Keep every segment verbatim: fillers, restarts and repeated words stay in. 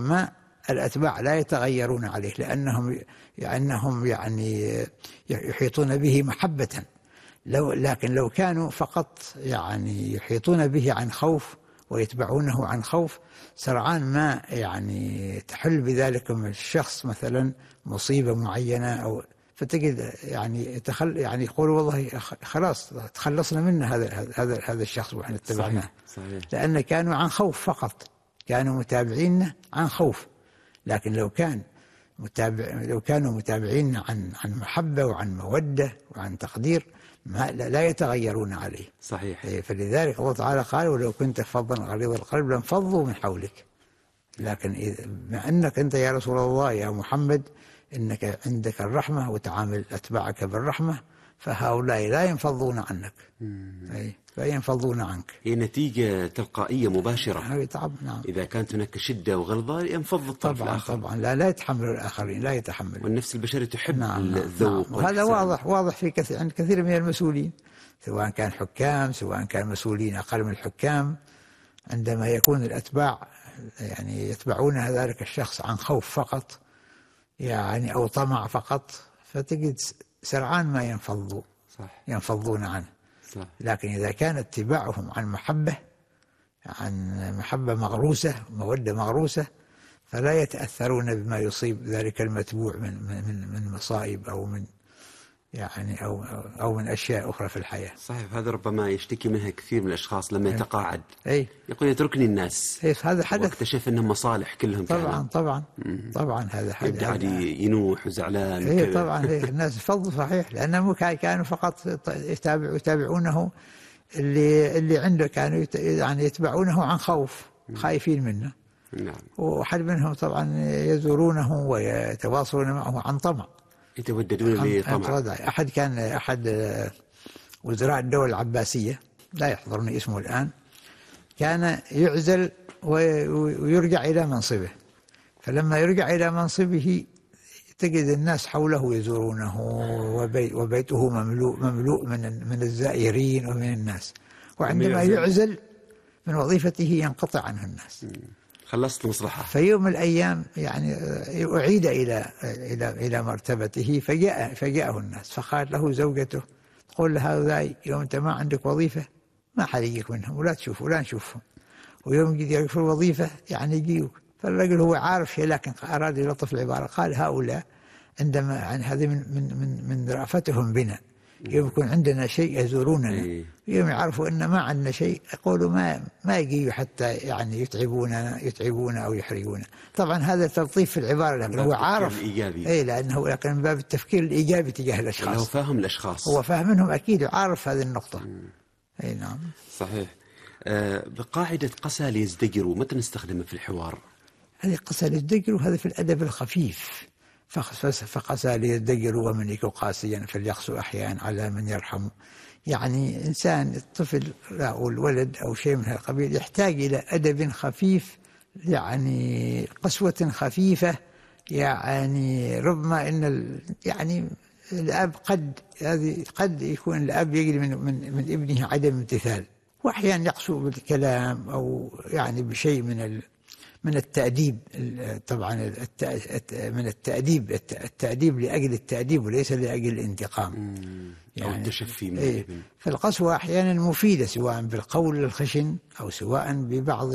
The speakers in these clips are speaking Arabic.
ما الأتباع لا يتغيرون عليه، لأنهم لأنهم يعني يحيطون به محبة. لو لكن لو كانوا فقط يعني يحيطون به عن خوف ويتبعونه عن خوف، سرعان ما يعني تحل بذلك الشخص مثلا مصيبة معينة، أو فتجد يعني يتخل يعني يقول والله خلاص تخلصنا منه هذا هذا هذا الشخص وإحنا اتبعناه. صحيح. لأن كانوا عن خوف فقط، كانوا متابعين عن خوف. لكن لو كان متابع لو كانوا متابعين عن عن محبة وعن مودة وعن تقدير، ما لا يتغيرون عليه. صحيح. فلذلك الله تعالى قال: ولو كنت فظا غليظ القلب لانفضوا من حولك. لكن إذا مع أنك أنت يا رسول الله يا محمد إنك عندك الرحمة وتعامل أتباعك بالرحمة، فهؤلاء لا ينفضون عنك، أي لا ينفضون عنك. هي نتيجة تلقائية مباشرة. طبعا. نعم. إذا كانت هناك شدة وغلظة ينفض الطرف طبعا الآخر. طبعا لا لا يتحمل الآخرين، لا يتحمل. والنفس البشرية تحب نعم الذوق. نعم. وهذا واضح واضح في كثير عند كثير من المسؤولين، سواء كان حكام سواء كان مسؤولين أقل من الحكام. عندما يكون الأتباع يعني يتبعون ذلك الشخص عن خوف فقط يعني أو طمع فقط، فتجد سرعان ما ينفضوا. صح. ينفضون عنه. صح. لكن إذا كان اتباعهم عن محبة، عن محبة مغروسة مودة مغروسة، فلا يتأثرون بما يصيب ذلك المتبوع من من من مصائب أو من يعني أو أو من أشياء أخرى في الحياة. صحيح. هذا ربما يشتكي منها كثير من الأشخاص لما يتقاعد. أي. يقول يتركني الناس. أي هذا حدث. واكتشف أنهم مصالح كلهم. طبعا كانوا. طبعا طبعا هذا حدث. يبدأ ينوح وزعلان. أي طبعا. الناس فضوا صحيح، لأنهم كانوا فقط يتابع يتابعونه اللي اللي عنده، كانوا يعني يتبعونه عن خوف، خايفين منه. نعم. وحد منهم طبعا يزورونه ويتواصلون معه عن طمع، يتوددون لطمع. أحد كان أحد وزراء الدولة العباسية لا يحضرني اسمه الآن، كان يعزل ويرجع إلى منصبه. فلما يرجع إلى منصبه تجد الناس حوله يزورونه، وبيته مملوء مملوء من من الزائرين ومن الناس. وعندما يعزل من وظيفته ينقطع عنه الناس. خلصت المصلحة. في يوم من الأيام يعني أعيد إلى إلى إلى مرتبته، فجاء فجاءه الناس، فقالت له زوجته تقول له: هؤلاء يوم أنت ما عندك وظيفة ما حد يجيك منهم، ولا تشوف ولا نشوفهم، ويوم يجي في الوظيفة يعني يجيوك. فالرجل هو عارف شيء لكن أراد يلطف العبارة، قال: هؤلاء عندما يعني هذه من من من من رأفتهم بنا، يوم يكون عندنا شيء يزوروننا، يوم يعرفوا ان ما عندنا شيء يقولوا ما ما يجي حتى يعني يتعبونا يتعبونا او يحرجونا. طبعا هذا تلطيف في العباره، لكن هو عارف اي لانه لكن من باب التفكير الايجابي تجاه الاشخاص. هو فاهم الاشخاص، هو فاهم منهم اكيد وعارف هذه النقطه. اي نعم صحيح. آه بقاعده قسى ليزدجروا، متى نستخدمها في الحوار؟ هذه قسى ليزدجروا هذا في الادب الخفيف. فقسى ليزدجروا ومن يك قاسيا فليقسو احيانا على من يرحم. يعني انسان الطفل او الولد او شيء من هذا القبيل يحتاج الى ادب خفيف، يعني قسوه خفيفه. يعني ربما ان ال يعني الاب قد هذه قد يكون الاب يجري من من من ابنه عدم امتثال، واحيانا يقسو بالكلام او يعني بشيء من ال من التأديب. طبعا من التأديب التأديب لأجل التأديب وليس لأجل الانتقام يعني أو التشفي من إيه. الابن. فالقسوة أحيانا مفيدة سواء بالقول الخشن أو سواء ببعض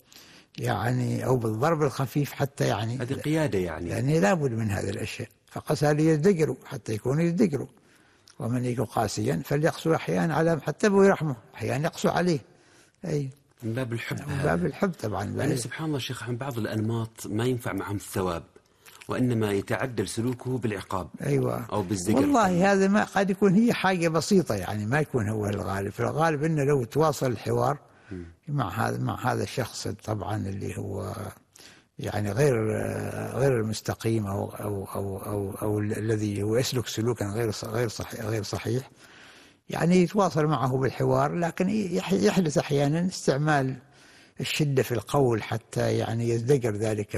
يعني أو بالضرب الخفيف حتى يعني هذه قيادة يعني يعني لابد من هذه الأشياء. فقسى ليزدجروا حتى يكونوا يزدجروا، ومن يكون قاسيا فليقسو أحيانا على حتى أبو يرحمه أحيانا يقسو عليه. أي من باب الحب. من باب الحب طبعا. يعني سبحان الله شيخ، عن بعض الأنماط ما ينفع معهم الثواب وإنما يتعدل سلوكه بالعقاب. أيوة. أو بالزجر. والله هذا ما قد يكون هي حاجة بسيطة، يعني ما يكون هو الغالب. في الغالب إنه لو تواصل الحوار م. مع هذا مع هذا الشخص طبعا اللي هو يعني غير غير المستقيم أو أو أو أو, أو الذي هو يسلك سلوكا غير غير صحيح غير صحيح، يعني يتواصل معه بالحوار، لكن يحدث أحيانا استعمال الشدة في القول حتى يعني يزدجر ذلك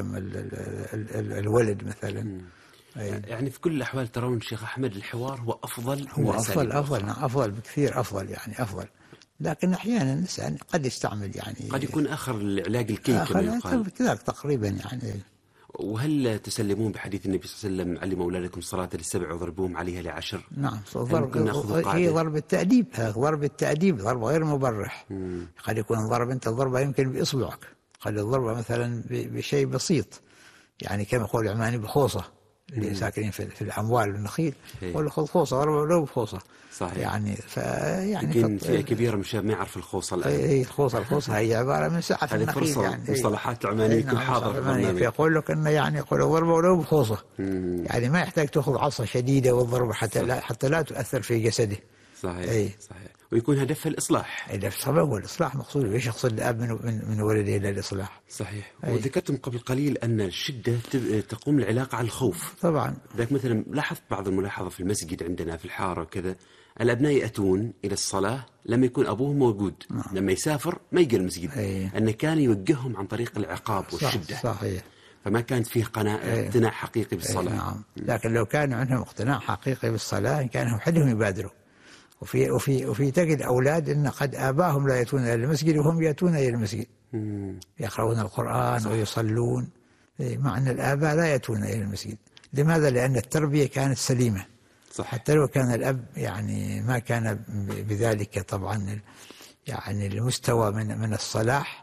الولد مثلا. يعني في كل الأحوال ترون شيخ أحمد الحوار هو أفضل هو أفضل أفضل أفضل بكثير، أفضل يعني أفضل لكن أحيانا الإنسان قد يستعمل يعني قد يكون آخر العلاج الكي كما يقال. كذلك تقريبا يعني. وهل تسلمون بحديث النبي صلى الله عليه وسلم علموا أولادكم الصلاة للسبع وضربوهم عليها لعشر؟ نعم، ضرب هي ضرب التأديب، ضرب التأديب ضرب غير مبرح. مم. قد يكون ضرب أنت ضربة يمكن بإصبعك، قد الضربة مثلا بشيء بسيط، يعني كما يقول العماني بخوصة اللي ساكنين في الأموال والنخيل، ولا خذ خوصة ضربة ولو بخوصة. صحيح. يعني ف يعني يمكن فئة كبيرة مش ما يعرف الخوصة الآن. اي الخوصة الخوصة هي عبارة من سعف النخيل. هذه فرصة يعني مصطلحات العمانية يكون حاضر في البرنامج. يقول لك انه يعني يقول ضربة ولو بخوصة. مم. يعني ما يحتاج تأخذ عصا شديدة والضربة حتى لا حتى لا تؤثر في جسده. صحيح. أي. صحيح. ويكون هدفها الإصلاح. هدف طبعا هو الإصلاح مقصود. ايش يقصد الأب من من, من ولده إلى الإصلاح؟ صحيح. أي. وذكرتم قبل قليل أن الشدة تقوم العلاقة على الخوف. طبعا. ذاك مثلا لاحظت بعض الملاحظة في المسجد عندنا في الحارة وكذا، الأبناء يأتون إلى الصلاة لما يكون أبوهم موجود. نعم. لما يسافر ما يجي المسجد. أيه. أنه كان يوجههم عن طريق العقاب والشدة. صح. صحيح. فما كانت فيه قناعة أيه. اقتناع حقيقي بالصلاة. أيه. نعم. لكن لو كان عندهم اقتناع حقيقي بالصلاة كانوا حدهم يبادروا. وفي وفي وفي تجد أولاد إن قد آباهم لا يأتون إلى المسجد وهم يأتون إلى المسجد. مم. يقرؤون القرآن. صح. ويصلون، مع أن الآباء لا يأتون إلى المسجد. لماذا؟ لأن التربية كانت سليمة. صح. حتى لو كان الأب يعني ما كان بذلك طبعا يعني المستوى من من الصلاح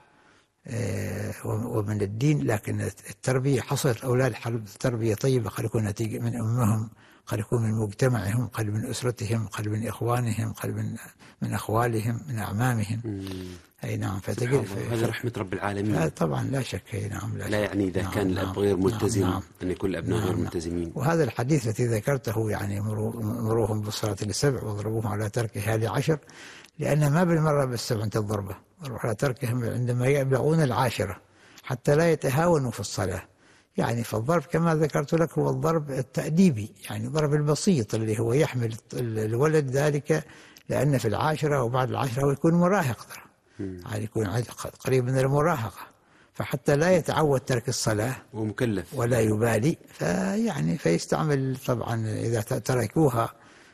ومن الدين، لكن التربية حصلت أولاد تربية طيبة، قد يكون نتيجة من أمهم، قد يكون من مجتمعهم، قد من أسرتهم، قد من إخوانهم، قد من من أخوالهم، من أعمامهم. مم. أي نعم. فتجد هذا رحمة رب العالمين. طبعا لا شك. أي نعم. لا, لا يعني إذا نعم كان الأب نعم غير ملتزم. نعم أن يكون الأبناء نعم غير ملتزمين. وهذا الحديث الذي ذكرته يعني مروهم بالصلاة للسبع وضربوهم على تركها لعشر، لأن ما بالمرة بالسبع أنت الضربة، ضربوا على تركهم عندما يبلغون العاشرة حتى لا يتهاونوا في الصلاة. يعني فالضرب كما ذكرت لك هو الضرب التأديبي، يعني الضرب البسيط اللي هو يحمل الولد ذلك، لأن في العاشرة وبعد العاشرة هو يكون مراهق، يعني يكون قريب من المراهقة، فحتى لا يتعود ترك الصلاة ومكلف ولا يبالي، فيعني فيستعمل طبعا إذا تركوها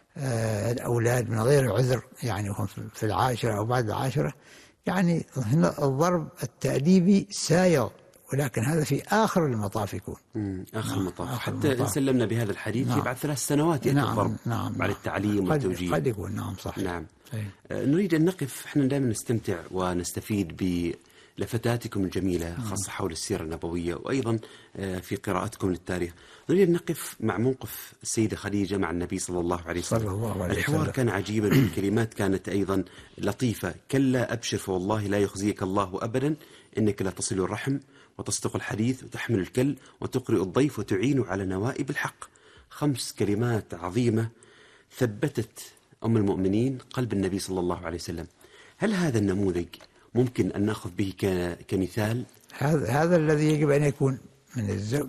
الأولاد من غير عذر، يعني هم في العاشرة أو بعد العاشرة، يعني هنا الضرب التأديبي ساير، ولكن هذا في آخر المطاف يكون. آخر المطاف. آخر حتى المطاف. إن سلمنا بهذا الحديث نعم. بعد ثلاث سنوات يأتي نعم. الضرب نعم. بعد التعليم قد والتوجيه. قد يكون نعم صح. نعم. آه نريد أن نقف، احنا دائما نستمتع ونستفيد بلفتاتكم الجميلة خاصة حول السيرة النبوية، وأيضا آه في قراءتكم للتاريخ. نريد أن نقف مع موقف السيدة خديجة مع النبي صلى الله عليه وسلم. صلى الله عليه الحوار وسلم. كان عجيبا والكلمات كانت أيضا لطيفة. كلا أبشر فوالله لا يخزيك الله أبدا، إنك لا تصل الرحم وتصدق الحديث وتحمل الكل وتقرئ الضيف وتعين على نوائب الحق. خمس كلمات عظيمة ثبتت أم المؤمنين قلب النبي صلى الله عليه وسلم. هل هذا النموذج ممكن أن نأخذ به كمثال؟ هذا هذا الذي يجب أن يكون من الزوج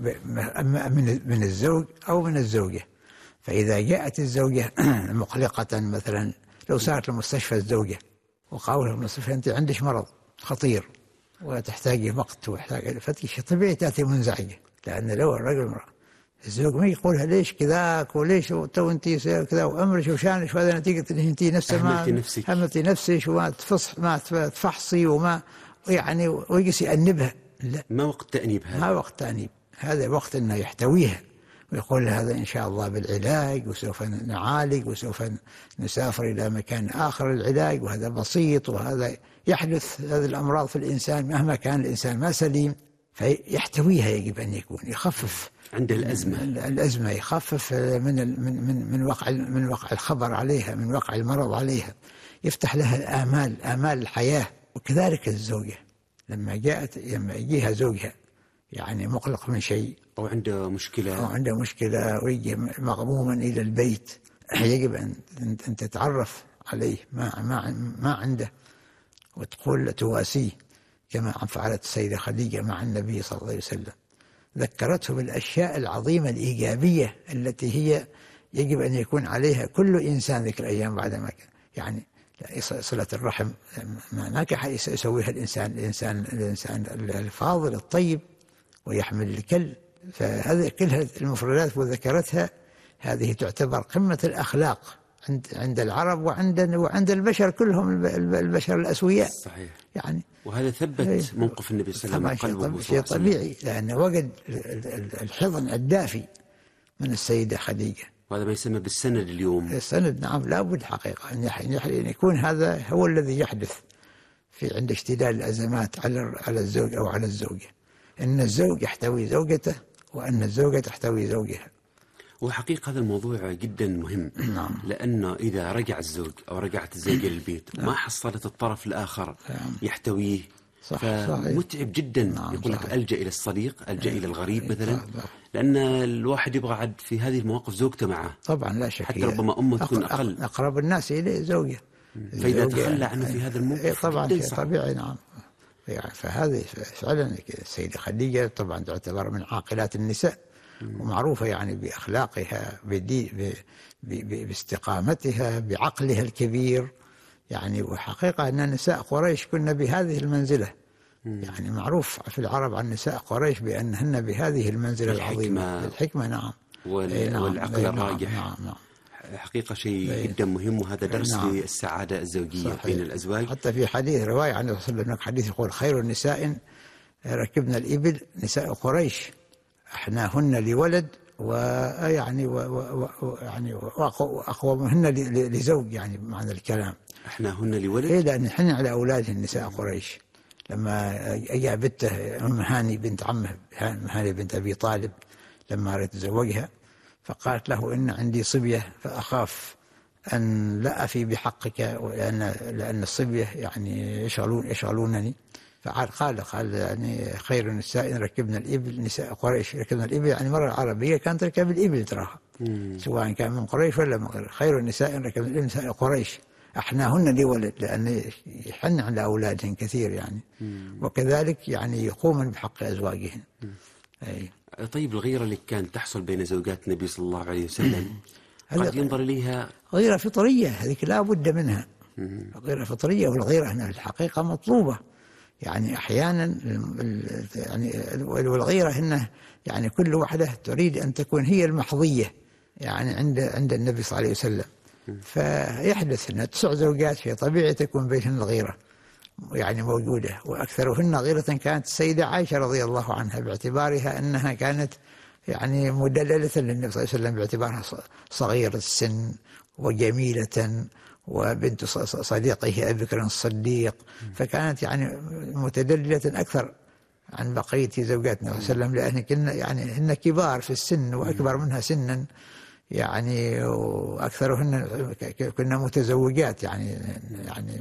من من الزوج أو من الزوجة. فإذا جاءت الزوجة مقلقة مثلا، لو صارت المستشفى الزوجة وقالوا المستشفى أنت عندك مرض خطير وتحتاجي وقت وتحتاج فتش، طبيعي تأتي منزعجة، لأن لو الرجل مرة الزوج ما يقولها ليش كذاك وليش تو انت كذا وامرش وشانش، وهذا نتيجة ان انت نفسها ما هملتي نفسك وما تفصح ما تفحصي وما يعني ويجلس يأنبها. لا، ما وقت تأنيب هذا، ما وقت تأنيب، هذا وقت انه يحتويها ويقول هذا ان شاء الله بالعلاج وسوف نعالج وسوف نسافر الى مكان اخر للعلاج، وهذا بسيط، وهذا يحدث هذه الامراض في الانسان مهما كان الانسان ما سليم، فيحتويها يجب ان يكون يخفف عند الأزمة الأزمة يخفف من من من من وقع من وقع الخبر عليها، من وقع المرض عليها، يفتح لها الآمال، آمال الحياة. وكذلك الزوجة لما جاءت لما يجيها زوجها يعني مقلق من شيء أو عنده مشكلة أو عنده مشكلة ويجي مغموما إلى البيت، يجب أن أن تتعرف عليه ما ما ما عنده وتقول تواسيه كما فعلت السيدة خديجة مع النبي صلى الله عليه وسلم، ذكرته بالأشياء العظيمة الإيجابية التي هي يجب أن يكون عليها كل إنسان ذيك الأيام بعد ما كان يعني صلة الرحم ما كان يسويها الإنسان الإنسان الإنسان الفاضل الطيب ويحمل الكل. فهذه كلها المفردات وذكرتها، هذه تعتبر قمة الأخلاق عند عند العرب وعند وعند البشر كلهم، البشر الأسوياء. صحيح. يعني وهذا ثبت موقف النبي صلى الله عليه وسلم قلبه. شيء طبيعي، لأن وجد الحضن الدافي من السيدة خديجة، وهذا ما يسمى بالسند اليوم. السند، نعم، لابد حقيقة أن يكون هذا هو الذي يحدث في عند اشتداد الأزمات على على الزوج أو على الزوجة، أن الزوج يحتوي زوجته وأن الزوجة تحتوي زوجها. وحقيقة هذا الموضوع جدا مهم. نعم. لأنه إذا رجع الزوج أو رجعت الزوجة للبيت نعم. ما حصلت الطرف الآخر نعم. يحتويه، صح. فمتعب جدا. نعم. يقول لك ألجأ إلى الصديق، ألجأ إلى الغريب مثلا، صح. لأن الواحد يبغى عد في هذه المواقف زوجته معه. طبعا لا شك، حتى ربما أمه تكون أقل، أقرب الناس إليه زوجه. فإذا تخلى عنه في هذا الموقف طبعا شيء طبيعي. نعم. يعني فهذه فعلا السيدة خديجة طبعا تعتبر من عاقلات النساء، ومعروفة يعني بأخلاقها، بدي باستقامتها، بعقلها الكبير. يعني وحقيقة أن نساء قريش كن بهذه المنزلة. يعني معروف في العرب عن نساء قريش بأنهن بهذه المنزلة العظيمة، الحكمة. نعم. والعقل الراجح. نعم. نعم. حقيقة شيء جدا مهم، وهذا درس نعم. للسعادة الزوجية. صحيح. بين الأزواج. حتى في حديث رواية عن الرسول صلى الله عليه وسلم، حديث يقول: خير النساء ركبنا الإبل نساء قريش أحناهن لولد ويعني ويعني وأقومهن لزوج، يعني معنى الكلام أحناهن لولد. إيه، لأن حن على أولادهن نساء قريش. لما أجابته أم هاني بنت عمه، هاني بنت أبي طالب، لما أردت تزوجها فقالت له: إن عندي صبية فأخاف أن لا أفي بحقك، لأن لأن الصبية يعني يشغلون يشغلونني. فقال قال قال يعني خير النساء ركبنا الإبل نساء قريش. ركبنا الإبل يعني مرة عربية كانت تركب الإبل تراها، سواء كان من قريش ولا من غير. خير النساء ركبنا الإبل نساء قريش أحناهن لولد، لأن يحن على أولادهن كثير يعني. مم. وكذلك يعني يقومن بحق أزواجهن. أي. طيب الغيرة اللي كانت تحصل بين زوجات النبي صلى الله عليه وسلم قد ينظر إليها غيرة فطرية، هذيك لا بد منها. مم. غيرة فطرية، والغيرة هنا الحقيقة مطلوبة. يعني أحيانا يعني والغيرة هنا يعني كل واحدة تريد أن تكون هي المحظية يعني عند عند النبي صلى الله عليه وسلم. فيحدث أن تسع زوجات في طبيعي تكون بينهن الغيرة يعني موجودة، وأكثرهن غيرة كانت السيدة عائشة رضي الله عنها، باعتبارها أنها كانت يعني مدللة للنبي صلى الله عليه وسلم، باعتبارها صغيرة السن وجميلة وبنت صديقه أبي بكر الصديق، فكانت يعني متدللة أكثر عن بقية زوجات النبي صلى الله عليه وسلم، لأن كنا يعني هن كبار في السن وأكبر منها سنا يعني، وأكثرهن كنا متزوجات يعني. يعني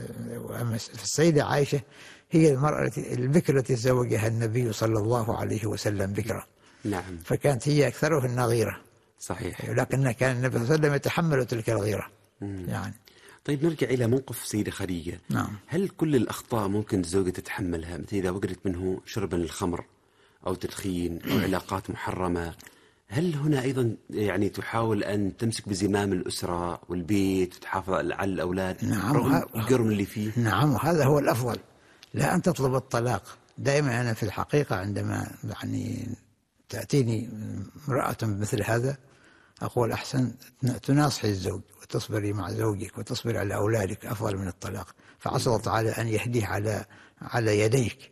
في السيدة عائشة هي المرأة البكرة التي تزوجها النبي صلى الله عليه وسلم بكرة. نعم. فكانت هي أكثرهن غيرة. صحيح. لكن كان النبي صلى الله عليه وسلم يتحمل تلك الغيرة. مم. يعني. طيب نرجع إلى موقف سيدة خديجة. نعم. هل كل الأخطاء ممكن الزوجة تتحملها، مثل إذا وجدت منه شربا للخمر أو تدخين أو علاقات محرمة؟ هل هنا أيضا يعني تحاول أن تمسك بزمام الأسرة والبيت وتحافظ على الأولاد؟ نعم. رغم الجرم اللي فيه. نعم، وهذا هو الأفضل، لا أن تطلب الطلاق. دائما أنا في الحقيقة عندما يعني تأتيني امرأة مثل هذا أقول أحسن تناصحي الزوج وتصبري مع زوجك وتصبري على أولادك أفضل من الطلاق، فعسى الله تعالى أن يهديه على على يديك.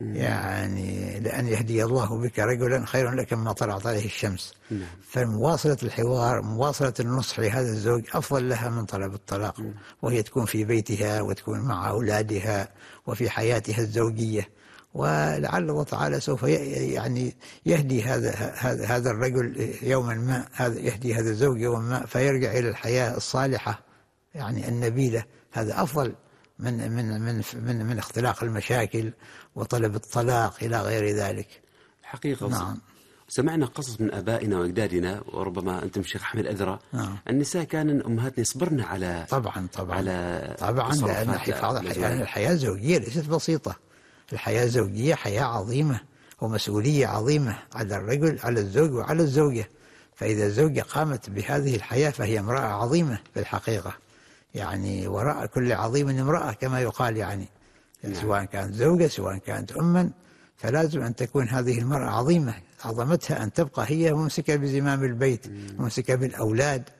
يعني لأن يهدي الله بك رجلا خير لك مما طلعت عليه الشمس. فمواصلة الحوار، مواصلة النصح لهذا الزوج أفضل لها من طلب الطلاق، وهي تكون في بيتها وتكون مع أولادها وفي حياتها الزوجية، ولعل الله تعالى سوف يعني يهدي هذا هذا هذا الرجل يوما ما، هذا يهدي هذا الزوج يوما ما فيرجع إلى الحياة الصالحة يعني النبيلة. هذا أفضل من من من من من اختلاق المشاكل وطلب الطلاق إلى غير ذلك. حقيقة. نعم. سمعنا قصص من آبائنا وأجدادنا، وربما أنتم شيخ أحمد أذرى. نعم. النساء كان أمهاتنا يصبرن على طبعا طبعا على طبعا لأن حفاظ الحياة الزوجية ليست بسيطة. الحياة الزوجية حياة عظيمة ومسؤولية عظيمة على الرجل، على الزوج وعلى الزوجة. فإذا الزوجة قامت بهذه الحياة فهي امرأة عظيمة في الحقيقة. يعني وراء كل عظيم امرأة كما يقال يعني. يعني سواء كانت زوجة سواء كانت أما، فلازم أن تكون هذه المرأة عظيمة، عظمتها أن تبقى هي ممسكة بزمام البيت، ممسكة بالأولاد،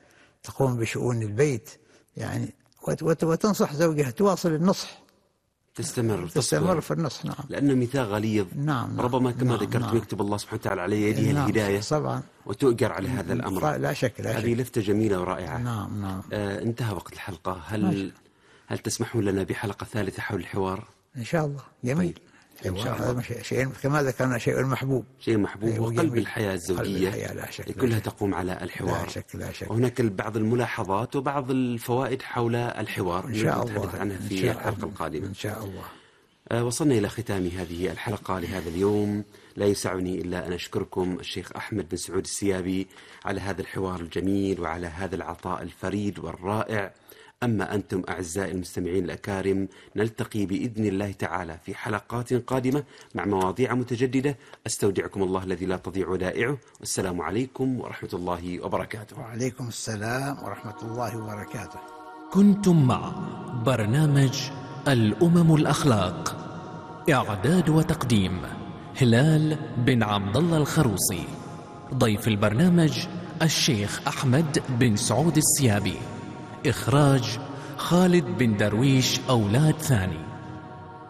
تقوم بشؤون البيت يعني، وتنصح زوجها، تواصل النصح، تستمر تستمر في النصح. نعم، لأنه ميثاق غليظ. نعم. ربما كما نعم. ذكرت نعم. يكتب الله سبحانه وتعالى على يده نعم. الهداية طبعا، وتؤجر على هذا الأمر. لا شك، لا شك. هذه لفتة جميلة ورائعة. نعم نعم. آه انتهى وقت الحلقة. هل هل تسمحون لنا بحلقة ثالثة حول الحوار؟ إن شاء الله. جميل. طيب. إن شاء هذا شيء كما ذكرنا شيء محبوب، شيء محبوب. أيوة، وقلب جميل. الحياة الزوجية الحياة لا شك، كلها لا شك. تقوم على الحوار. لا شك، لا شك. وهناك بعض الملاحظات وبعض الفوائد حول الحوار إن شاء الله نتحدث عنها في الحلقة القادمة إن شاء الله. آه وصلنا إلى ختام هذه الحلقة لهذا اليوم. لا يسعني إلا أن أشكركم الشيخ أحمد بن سعود السيابي على هذا الحوار الجميل وعلى هذا العطاء الفريد والرائع. أما أنتم أعزائي المستمعين الأكارم، نلتقي بإذن الله تعالى في حلقات قادمة مع مواضيع متجددة. أستودعكم الله الذي لا تضيع ودائعه، والسلام عليكم ورحمة الله وبركاته. وعليكم السلام ورحمة الله وبركاته. كنتم مع برنامج الأمم الأخلاق، إعداد وتقديم هلال بن عبد الله الخروصي. ضيف البرنامج الشيخ أحمد بن سعود السيابي. إخراج خالد بن درويش أولاد ثاني.